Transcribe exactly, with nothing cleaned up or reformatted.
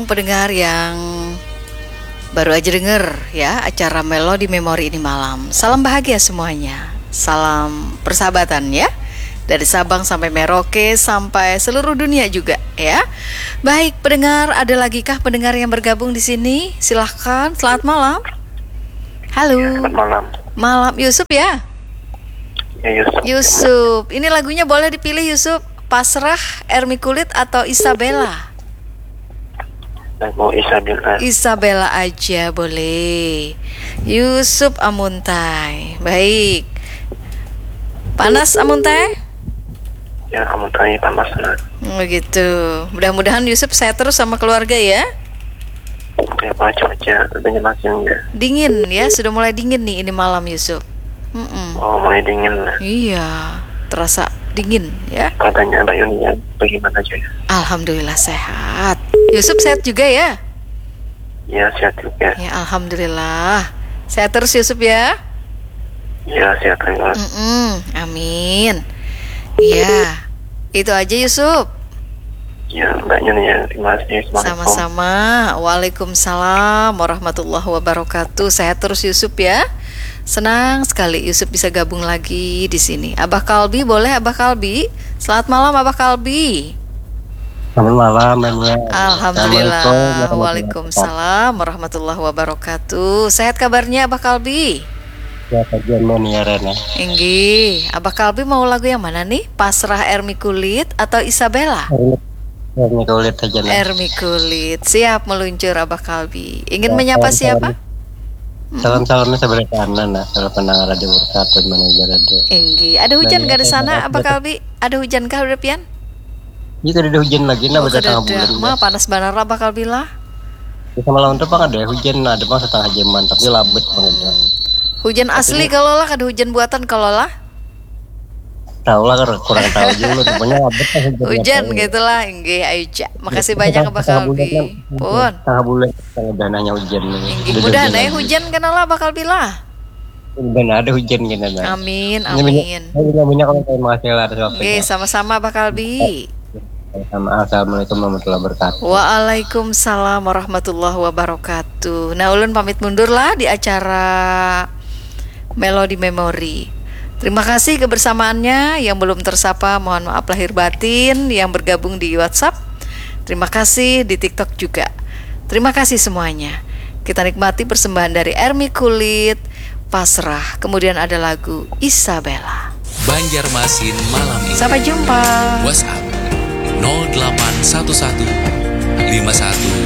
Pendengar yang baru aja denger ya acara Melodi Memori ini malam. Salam bahagia semuanya. Salam persahabatan ya. Dari Sabang sampai Merauke sampai seluruh dunia juga ya. Baik pendengar, ada lagi kah pendengar yang bergabung di sini? Silahkan. Selamat malam. Halo. Ya, selamat malam. Malam Yusuf ya. Ya Yusuf. Yusuf. Ini lagunya boleh dipilih Yusuf. Pasrah, Ermi Kulit atau Isabella? Lagu Isabella. Isabella aja boleh. Yusuf Amuntai. Baik. Panas Amuntai? Ya Amuntai panas. Begitu. Mudah-mudahan Yusuf sehat terus sama keluarga ya. Ya Pak, cuaca lebih masing ya. Dingin ya, sudah mulai dingin nih ini malam Yusuf. Mm-mm. Oh mulai dingin. Iya, terasa dingin ya. Katanya Mbak Yuni ya, bagaimana aja ya? Alhamdulillah sehat. Yusuf sehat juga ya? Ya sehat juga. Ya alhamdulillah. Sehat terus Yusuf ya. Ya sehat juga. Mm-mm. Amin. Ya, itu aja Yusuf. Ya Mbak Yuni ya, terima kasih. Sama-sama. Waalaikumsalam warahmatullahi wabarakatuh. Sehat terus Yusuf ya. Senang sekali Yusuf bisa gabung lagi di sini. Abah Kalbi boleh Abah Kalbi? Selamat malam Abah Kalbi. Selamat malam, Mbak. Alhamdulillah. Waalaikumsalam warahmatullahi wabarakatuh. Sehat kabarnya Abah Kalbi? Ya, kajian mau nih ya Rena. Enggi, Abah Kalbi mau lagu yang mana nih? Pasrah Ermi Kulit atau Isabella? Ermi Kulit aja nih. Ermi Kulit. Siap meluncur Abah Kalbi. Ingin menyapa siapa? Salam-salamnya sebelah kanan nah, salam pendengar radio Berkatun mana radio. Enggi, ada hujan nggak di sana Abah Kalbi? Ada hujan kah udah pian? Itu ada hujan lagi nah Oh, pada tengah bulan. mah panas benar Abah Kalbi lah. Di sama lawan tuh ada hujan, ada bang setengah jaman tapi labet banget. Hmm. Hujan asli kalau lah, ada hujan buatan kalau lah. Tahu lah kurang tahu juga pokoknya labet lah hujan. Hujan gitulah, Enggi Aisyah. Makasih banyak Abah Kalbi. Pun. Setengah bulan udah nanya hujan nih. Enggi mudah nih hujan kenal lah Abah Kalbi lah. Benar ada hujan gini nah. Amin, amin. Ini namanya kalau saya masih lah ada Oke, sama-sama Abah Kalbi. Sama assalamualaikum warahmatullahi wabarakatuh. Waalaikumsalam warahmatullahi wabarakatuh. Nah, ulun pamit mundur lah di acara Melodi Memori. Terima kasih kebersamaannya. Yang belum tersapa mohon maaf lahir batin. Yang bergabung di WhatsApp, terima kasih. Di TikTok juga terima kasih semuanya. Kita nikmati persembahan dari Ermi Kulit, Pasrah. Kemudian ada lagu Isabella. Banjarmasin malam ini. Sampai jumpa. WhatsApp nol delapan satu satu lima satu